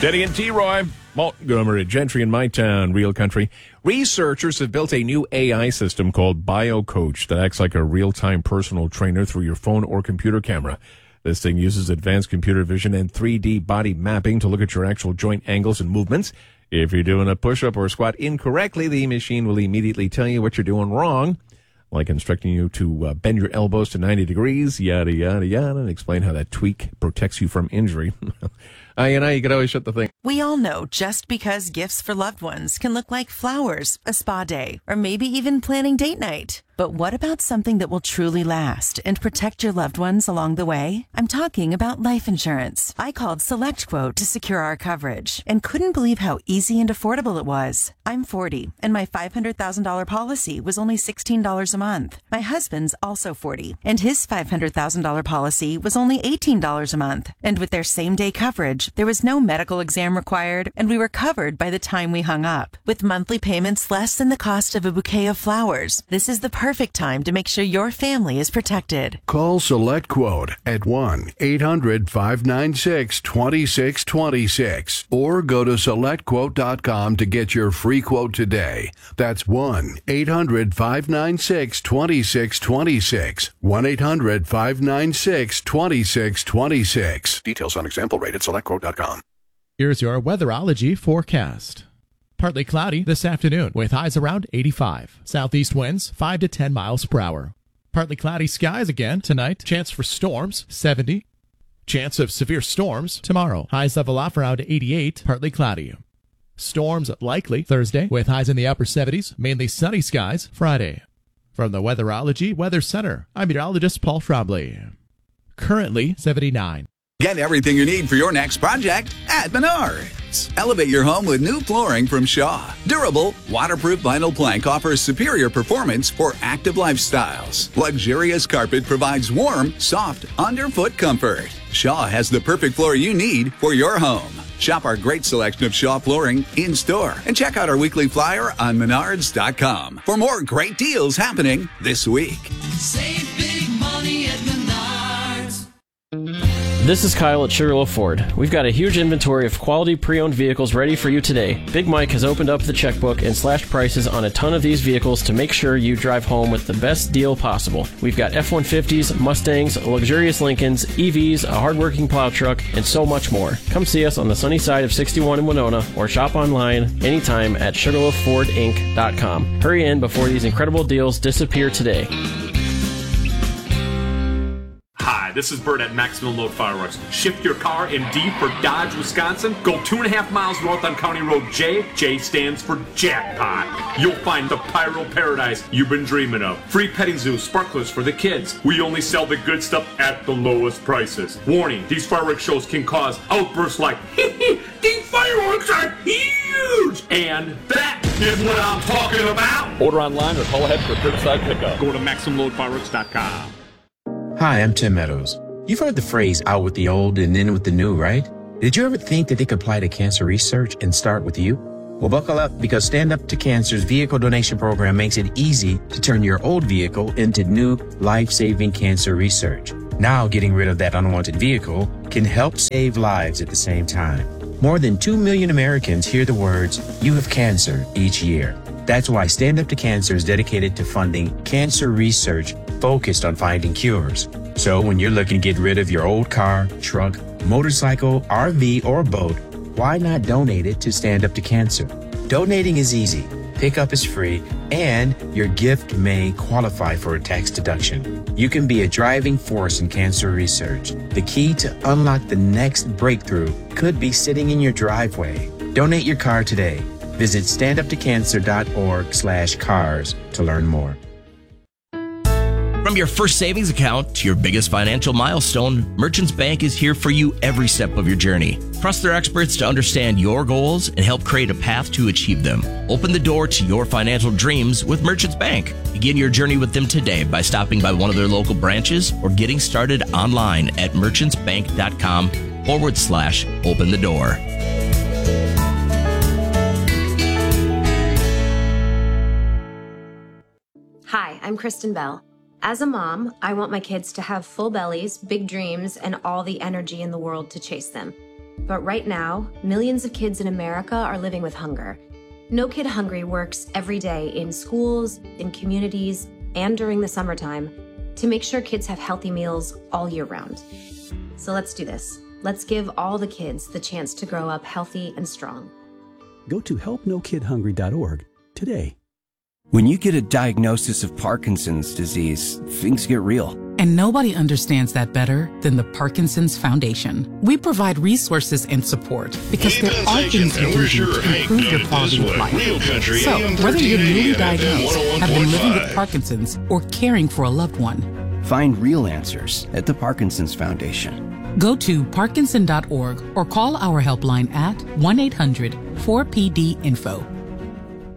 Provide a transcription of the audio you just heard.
Denny and T-Roy, Montgomery Gentry in my town, real country. Researchers have built a new AI system called BioCoach that acts like a real-time personal trainer through your phone or computer camera. This thing uses advanced computer vision and 3D body mapping to look at your actual joint angles and movements. If you're doing a push-up or a squat incorrectly, the machine will immediately tell you what you're doing wrong, like instructing you to bend your elbows to 90 degrees, yada, yada, yada, and explain how that tweak protects you from injury. You could always shut the thing. We all know just because gifts for loved ones can look like flowers, a spa day, or maybe even planning date night. But what about something that will truly last and protect your loved ones along the way? I'm talking about life insurance. I called SelectQuote to secure our coverage and couldn't believe how easy and affordable it was. I'm 40, and my $500,000 policy was only $16 a month. My husband's also 40, and his $500,000 policy was only $18 a month. And with their same-day coverage, there was no medical exam required, and we were covered by the time we hung up. With monthly payments less than the cost of a bouquet of flowers, this is the perfect time to make sure your family is protected. Call SelectQuote at 1-800-596-2626 or go to SelectQuote.com to get your free quote today. That's 1-800-596-2626. 1-800-596-2626. Details on example rate at SelectQuote.com. Here's your weatherology forecast. Partly cloudy this afternoon with highs around 85. Southeast winds 5 to 10 miles per hour. Partly cloudy skies again tonight. Chance for storms 70. Chance of severe storms tomorrow. Highs level off around 88. Partly cloudy. Storms likely Thursday with highs in the upper 70s. Mainly sunny skies Friday. From the Weatherology Weather Center, I'm meteorologist Paul Schraubly. Currently 79. Get everything you need for your next project at Menards. Elevate your home with new flooring from Shaw. Durable, waterproof vinyl plank offers superior performance for active lifestyles. Luxurious carpet provides warm, soft, underfoot comfort. Shaw has the perfect floor you need for your home. Shop our great selection of Shaw flooring in-store and check out our weekly flyer on Menards.com for more great deals happening this week. Save big money at Menards. This is Kyle at Sugarloaf Ford. We've got a huge inventory of quality pre-owned vehicles ready for you today. Big Mike has opened up the checkbook and slashed prices on a ton of these vehicles to make sure you drive home with the best deal possible. We've got F-150s, Mustangs, luxurious Lincolns, EVs, a hardworking plow truck, and so much more. Come see us on the sunny side of 61 in Winona or shop online anytime at SugarloafFordInc.com. Hurry in before these incredible deals disappear today. Hi, this is Bert at Maximum Load Fireworks. Shift your car in D for Dodge, Wisconsin. Go 2.5 miles north on County Road J. J stands for jackpot. You'll find the pyro paradise you've been dreaming of. Free petting zoo, sparklers for the kids. We only sell the good stuff at the lowest prices. Warning, these fireworks shows can cause outbursts like, these fireworks are huge! And that is what I'm talking about. Order online or call ahead for curbside pickup. Go to MaximumLoadFireworks.com. Hi, I'm Tim Meadows. You've heard the phrase out with the old and in with the new, right? Did you ever think that they could apply to cancer research and start with you? Well, buckle up because Stand Up to Cancer's vehicle donation program makes it easy to turn your old vehicle into new life-saving cancer research. Now, getting rid of that unwanted vehicle can help save lives at the same time. More than 2 million Americans hear the words, "You have cancer," each year. That's why Stand Up to Cancer is dedicated to funding cancer research focused on finding cures. So when you're looking to get rid of your old car, truck, motorcycle, RV, or boat, why not donate it to Stand Up to Cancer? Donating is easy, pickup is free, and your gift may qualify for a tax deduction. You can be a driving force in cancer research. The key to unlock the next breakthrough could be sitting in your driveway. Donate your car today. Visit standuptocancer.org/cars to learn more. From your first savings account to your biggest financial milestone, Merchants Bank is here for you every step of your journey. Trust their experts to understand your goals and help create a path to achieve them. Open the door to your financial dreams with Merchants Bank. Begin your journey with them today by stopping by one of their local branches or getting started online at merchantsbank.com/open the door. Hi, I'm Kristen Bell. As a mom, I want my kids to have full bellies, big dreams, and all the energy in the world to chase them. But right now, millions of kids in America are living with hunger. No Kid Hungry works every day in schools, in communities, and during the summertime to make sure kids have healthy meals all year round. So let's do this. Let's give all the kids the chance to grow up healthy and strong. Go to helpnokidhungry.org today. When you get a diagnosis of Parkinson's disease, things get real. And nobody understands that better than the Parkinson's Foundation. We provide resources and support because there are things you can do to improve your quality of life. So, whether you're newly diagnosed, have been living with Parkinson's, or caring for a loved one, find real answers at the Parkinson's Foundation. Go to parkinson.org or call our helpline at 1-800-4PD-INFO.